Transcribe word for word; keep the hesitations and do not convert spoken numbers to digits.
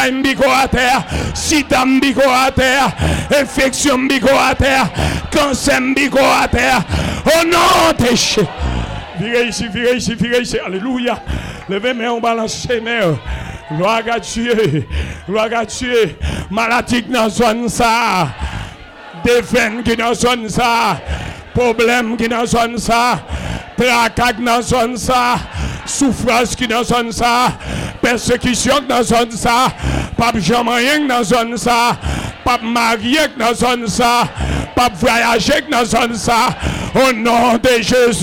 Mbiko à terre, sida mbiko à terre, infection mbiko à terre, cancer mbiko à terre. Au nom de Jésus. Virez ici, virez ici, virez ici. Alléluia. Levez mes mains, on balance les mains. Gloire à Dieu. Gloire à Dieu. Maladie dans la zone ça. Défaite qui dans la zone ça. Problème qui dans la zone ça. Tracas dans la zone ça. Souffrance qui dans la zone ça. Persécution dans la zone ça. Pas jamais dans la zone ça. Pas marié dans la zone ça. Pas voyager dans la zone ça. Au nom de Jésus.